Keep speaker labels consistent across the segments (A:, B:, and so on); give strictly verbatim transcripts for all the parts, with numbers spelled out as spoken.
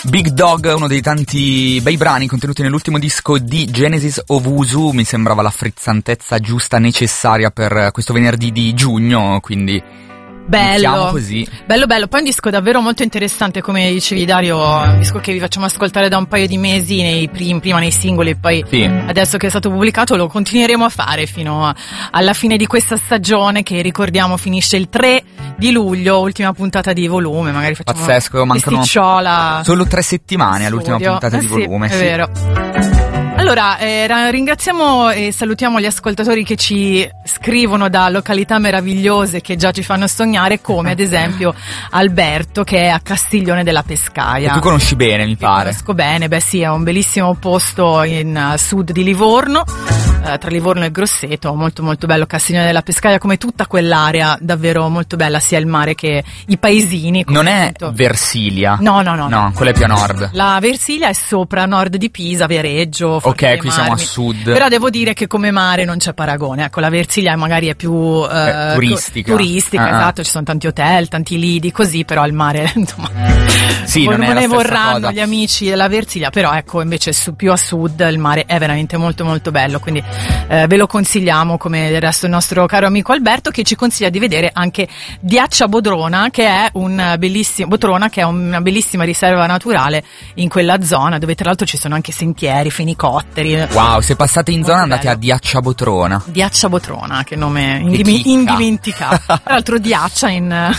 A: Big Dog, uno dei tanti bei brani contenuti nell'ultimo disco di Genesis Owusu, mi sembrava la frizzantezza giusta, necessaria per questo venerdì di giugno, quindi
B: bello,
A: così.
B: bello bello, poi è un disco davvero molto interessante, come dicevi Dario, un disco che vi facciamo ascoltare da un paio di mesi, nei prim, prima nei singoli e poi
A: sì.
B: Adesso che è stato pubblicato lo continueremo a fare fino a, alla fine di questa stagione, che ricordiamo finisce il tre di luglio, ultima puntata di volume, magari facciamo
A: pazzesco, mancano solo tre settimane all'ultima puntata
B: eh
A: di
B: sì,
A: volume.
B: È
A: sì.
B: vero. Allora, eh, ringraziamo e salutiamo gli ascoltatori che ci scrivono da località meravigliose che già ci fanno sognare, come ad esempio Alberto, che è a Castiglione della Pescaia.
A: Che tu conosci bene, mi
B: Io
A: pare.
B: Conosco bene, beh sì, è un bellissimo posto in uh, sud di Livorno, uh, tra Livorno e Grosseto, molto molto bello Castiglione della Pescaia, come tutta quell'area, davvero molto bella, sia il mare che i paesini.
A: Non è
B: appunto.
A: Versilia?
B: No, no, no.
A: No,
B: no.
A: quella è più a nord.
B: La Versilia è sopra, a nord di Pisa, Viareggio.
A: Ok, qui siamo a sud.
B: Però devo dire che come mare non c'è paragone. Ecco, la Versilia magari è più uh,
A: eh, turistica.
B: Turistica,
A: uh-huh.
B: esatto, ci sono tanti hotel, tanti lidi, così, però il mare, insomma,
A: sì,
B: non,
A: non,
B: non
A: è
B: ne
A: la
B: vorranno
A: cosa.
B: Gli amici della Versilia, però ecco, invece su, più a sud il mare è veramente molto molto bello, quindi eh, ve lo consigliamo, come del resto il nostro caro amico Alberto, che ci consiglia di vedere anche Diaccia Bodrona, che è un bellissimo Botrona, che è una bellissima riserva naturale in quella zona, dove tra l'altro ci sono anche sentieri, fenicotteri.
A: Wow, se passate in zona
B: molto
A: andate
B: bello.
A: a Diaccia Botrona.
B: Diaccia Botrona, che nome
A: Che
B: indimi-
A: chicca.
B: indimenticabile. Tra l'altro Diaccia in,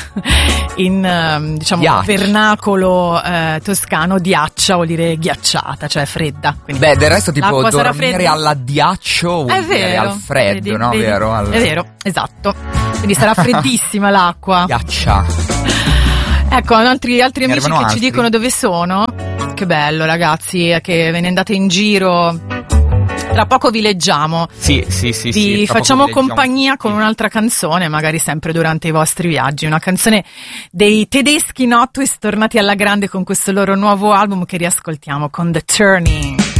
B: in diciamo
A: Diaccia.
B: vernacolo eh, toscano, Diaccia vuol dire ghiacciata, cioè fredda. Quindi
A: Beh, del resto tipo
B: l'acqua sarà
A: dormire
B: fredda?
A: all'addiaccio vuol
B: È
A: dire
B: vero,
A: al freddo,
B: vedi,
A: no?
B: vedi?
A: Vero? Al...
B: È vero, esatto. Quindi sarà freddissima l'acqua.
A: Ghiaccia.
B: Ecco, altri, altri
A: Ne
B: amici che
A: arrivano
B: ci
A: altri.
B: dicono dove sono. Che bello, ragazzi, che ve ne andate in giro. Tra poco vi leggiamo.
A: Sì, sì, sì.
B: Vi
A: sì, tra
B: facciamo
A: poco vi leggiamo.
B: compagnia con un'altra canzone, magari sempre durante i vostri viaggi. Una canzone dei tedeschi Notwist, tornati alla grande con questo loro nuovo album che riascoltiamo con The Turning.